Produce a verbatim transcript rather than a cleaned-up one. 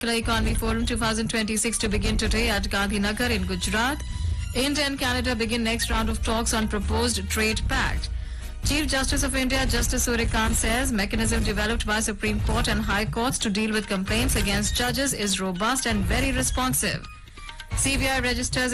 Economy Forum twenty twenty-six to begin today at Gandhinagar in Gujarat. India and Canada begin next round of talks on proposed trade pact. Chief Justice of India Justice Surya Kant says mechanism developed by Supreme Court and High Courts to deal with complaints against judges is robust and very responsive. C B I registers